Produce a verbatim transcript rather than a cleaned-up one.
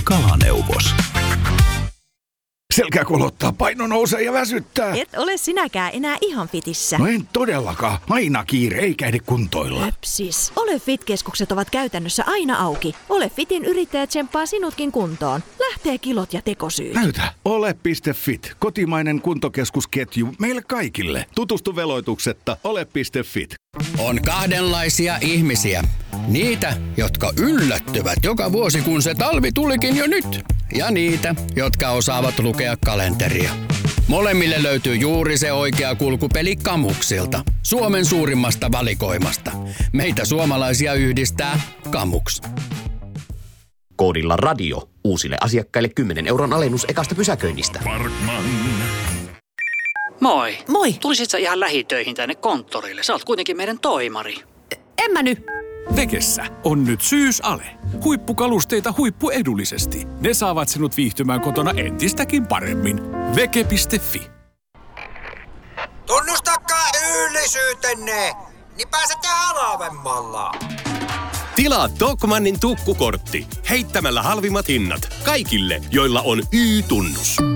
Kalaneuvos. Selkä kolottaa, paino nousee ja väsyttää. Et ole sinäkään enää ihan fitissä. No en todellakaan. Aina kiire, eikä ehdi kuntoilla. Höpsis. Ole Fit-keskukset ovat käytännössä aina auki. Ole Fitin yrittäjä tsemppaa sinutkin kuntoon. Lähtee kilot ja tekosyyt. Näytä. Ole piste fit. Kotimainen kuntokeskusketju meille kaikille. Tutustu veloituksetta. Ole piste fit. On kahdenlaisia ihmisiä. Niitä, jotka yllättyvät joka vuosi, kun se talvi tulikin jo nyt. Ja niitä, jotka osaavat lukea kalenteria. Molemmille löytyy juuri se oikea kulkupeli Kamuksilta. Suomen suurimmasta valikoimasta. Meitä suomalaisia yhdistää Kamuks. Koodilla radio. Uusille asiakkaille kymmenen euron alennus ekasta pysäköinnistä. Parkman. Moi. Moi. Tulisit sä ihan lähitöihin tänne konttorille? Sä oot kuitenkin meidän toimari. En mä nyt. Vekessä on nyt syysale. Huippukalusteita huippuedullisesti. Ne saavat sinut viihtymään kotona entistäkin paremmin. Veke piste fi. Tunnustakaa yöllisyytenne, niin pääsette halvemmalla. Tilaa Tokmannin tukkukortti heittämällä halvimmat hinnat kaikille, joilla on Y-tunnus.